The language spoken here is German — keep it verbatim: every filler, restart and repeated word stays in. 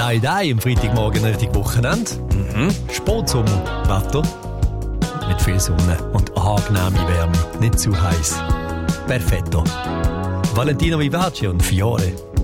Dai Dai am Freitagmorgen Richtung Wochenende. Mhm. Spätsommerwetter. Mit viel Sonne und angenehme Wärme. Nicht zu heiß. Perfetto. Valentino Vivace und Fiore.